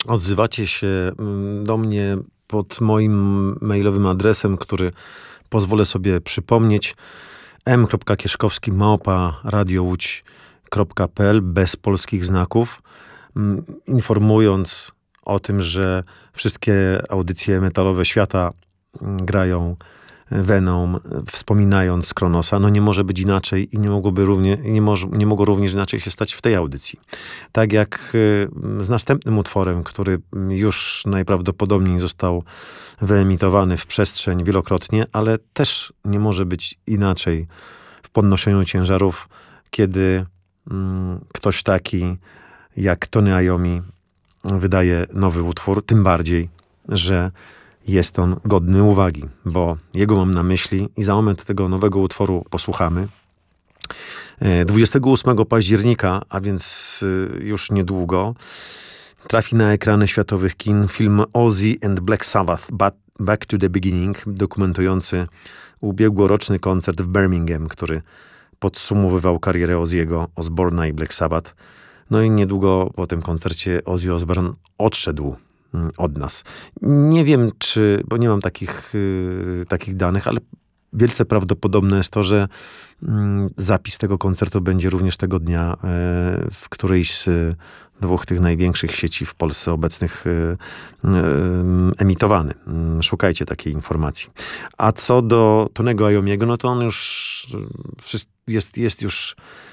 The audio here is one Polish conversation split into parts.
odzywacie się do mnie pod moim mailowym adresem, który pozwolę sobie przypomnieć: m.kierzkowski@radiołódź.pl bez polskich znaków, informując o tym, że wszystkie audycje metalowe świata grają Venom, wspominając Kronosa. No nie może być inaczej i nie mogło również inaczej się stać w tej audycji. Tak jak z następnym utworem, który już najprawdopodobniej został wyemitowany w przestrzeń wielokrotnie, ale też nie może być inaczej w podnoszeniu ciężarów, kiedy ktoś taki jak Tony Iommi wydaje nowy utwór, tym bardziej, że jest on godny uwagi, bo jego mam na myśli i za moment tego nowego utworu posłuchamy. 28 października, a więc już niedługo, trafi na ekrany światowych kin film Ozzy and Black Sabbath Back to the Beginning, dokumentujący ubiegłoroczny koncert w Birmingham, który podsumowywał karierę Ozzy'ego Osbourna i Black Sabbath. No i niedługo po tym koncercie Ozzy Osbourne odszedł od nas. Nie wiem, bo nie mam takich danych, ale wielce prawdopodobne jest to, że zapis tego koncertu będzie również tego dnia w którejś z dwóch tych największych sieci w Polsce obecnych emitowany. Szukajcie takiej informacji. A co do Tonego Iommiego, no to on już jest już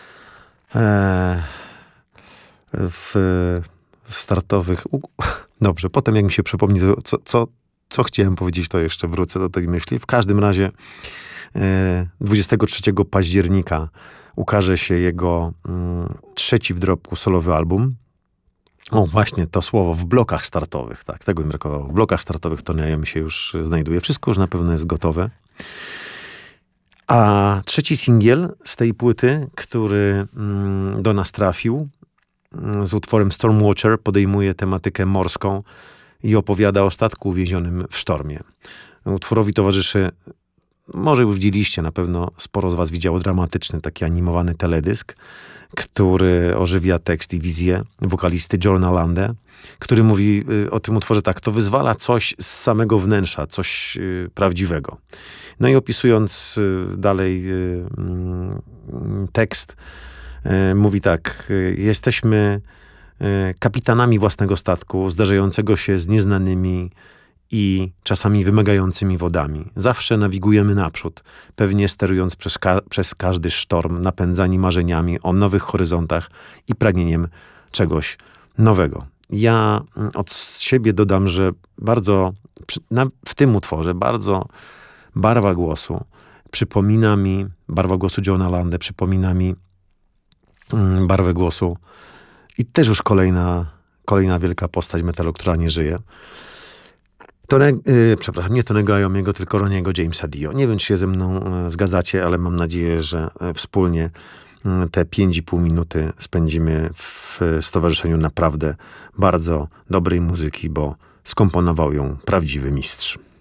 w startowych... Dobrze, potem jak mi się przypomni, co chciałem powiedzieć, to jeszcze wrócę do tej myśli. W każdym razie 23 października ukaże się jego trzeci w dorobku solowy album. O, właśnie to słowo, w blokach startowych. Tak, tego mi brakowało. W blokach startowych Tony Iommi się już znajduje. Wszystko już na pewno jest gotowe. A trzeci singiel z tej płyty, który do nas trafił, z utworem Stormwatcher, podejmuje tematykę morską i opowiada o statku uwięzionym w sztormie. Utworowi towarzyszy, może już widzieliście, na pewno sporo z was widziało, dramatyczny, taki animowany teledysk, który ożywia tekst i wizję wokalisty Jorna Lande, który mówi o tym utworze tak: to wyzwala coś z samego wnętrza, coś prawdziwego. No i opisując dalej tekst, mówi tak: jesteśmy kapitanami własnego statku, zdarzającego się z nieznanymi i czasami wymagającymi wodami. Zawsze nawigujemy naprzód, pewnie sterując przez każdy sztorm, napędzani marzeniami o nowych horyzontach i pragnieniem czegoś nowego. Ja od siebie dodam, że w tym utworze bardzo barwa głosu Johna Lande przypomina mi barwę głosu i też już kolejna wielka postać metalu, która nie żyje. Nie Tonego Iommiego, tylko Roniego Jamesa Dio. Nie wiem, czy się ze mną zgadzacie, ale mam nadzieję, że wspólnie te 5,5 minuty spędzimy w stowarzyszeniu naprawdę bardzo dobrej muzyki, bo skomponował ją prawdziwy mistrz.